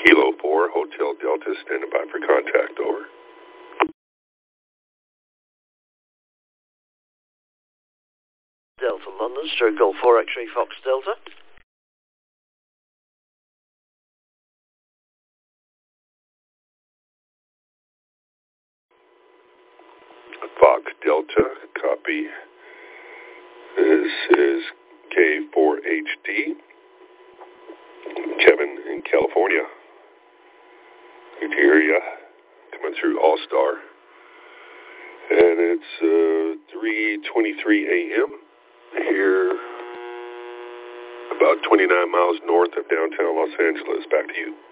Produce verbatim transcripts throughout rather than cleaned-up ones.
Kilo four, Hotel Delta, standing by for contact, over. Delta London, stroke Golf four, X-ray Fox Delta. Fox Delta, copy. This is K four H D. Kevin in California. Good to hear ya. Coming through All-Star. And it's uh, three twenty-three a.m. here, about twenty-nine miles north of downtown Los Angeles. Back to you.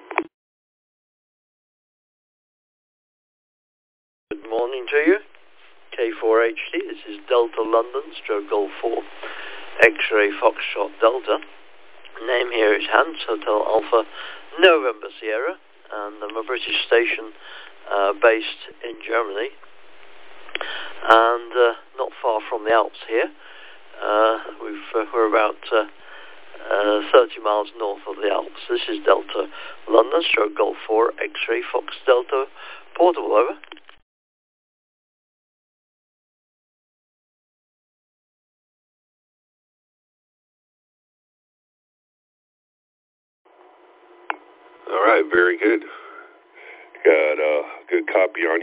Good morning to you. K four H D, this is Delta London, stroke Golf four, X-ray Foxtrot Delta. Name here is Hans, Hotel Alpha, November Sierra, and I'm a British station uh, based in Germany, and uh, not far from the Alps here. Uh, we've, uh, we're about uh, uh, thirty miles north of the Alps. This is Delta London, stroke Golf four, X-ray Fox Delta, portable, over. All right, very good. Got a good copy on you.